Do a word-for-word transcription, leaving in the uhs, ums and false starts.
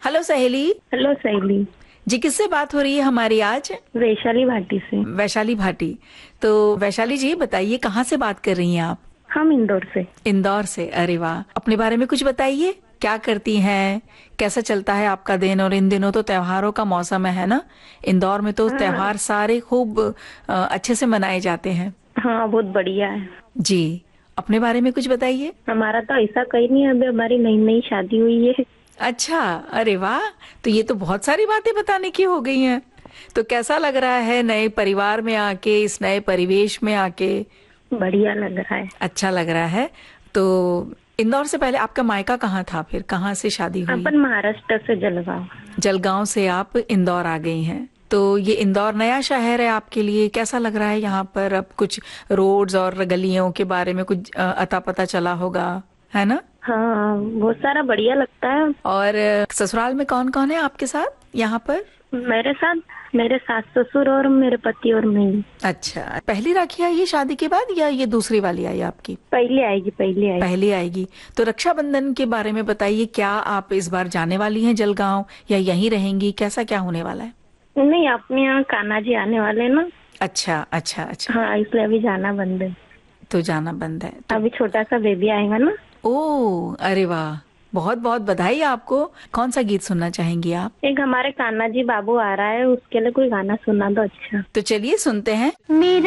Hello सहेली। Hello सहेली। जी, किससे बात हो रही है हमारी आज? वैशाली भाटी से। वैशाली भाटी। तो वैशाली जी बताइए, कहाँ से बात कर रही हैं आप? हम इंदौर से। इंदौर से, अरे वाह। अपने बारे में कुछ बताइए, क्या करती हैं, कैसा चलता है आपका दिन? और इन दिनों तो त्योहारों का मौसम है ना, इंदौर में तो हाँ त्योहार सारे खूब अ, अच्छे से मनाए जाते हैं। हाँ, बहुत बढ़िया है। जी, अपने बारे में कुछ बताइए। हमारा तो ऐसा कहीं नहीं है, अभी हमारी नई नई शादी हुई है। अच्छा, अरे वाह। तो ये तो बहुत सारी बातें बताने की हो गई हैं। तो कैसा लग रहा है नए परिवार में आके, इस नए परिवेश में आके? बढ़िया लग रहा है। अच्छा लग रहा है। तो इंदौर से पहले आपका मायका कहाँ था, फिर कहाँ से शादी हुई? अपन महाराष्ट्र से जलगांव। जलगांव से आप इंदौर आ गई हैं। तो ये इंदौर नया शहर है आपके लिए, कैसा लग रहा है यहाँ पर? अब कुछ रोड्स और गलियों के बारे में कुछ अ, अता पता चला होगा, है ना? हाँ, बहुत सारा बढ़िया लगता है। और अ, ससुराल में कौन कौन है आपके साथ यहाँ पर? मेरे साथ मेरे सास ससुर और मेरे पति और मैं। अच्छा, पहली राखी आई है शादी के बाद या ये दूसरी वाली आई आपकी? पहले आएगी, पहले आएगी। पहली आएगी। तो रक्षाबंधन के बारे में बताइए, क्या आप इस बार जाने वाली हैं जलगांव या यहीं रहेंगी? कैसा क्या होने वाला है? नहीं, अपने यहाँ कान्हा जी आने वाले हैं ना। अच्छा अच्छा अच्छा। हाँ, इसलिए अभी जाना बंद है। तो जाना बंद है तो? अभी छोटा सा बेबी आएगा ना। ओ, अरे वाह, बहुत बहुत बधाई आपको। कौन सा गीत सुनना चाहेंगी आप? एक हमारे कान्हा जी बाबू आ रहा है, उसके लिए कोई गाना सुना दो अच्छा। तो चलिए सुनते हैं। मेरा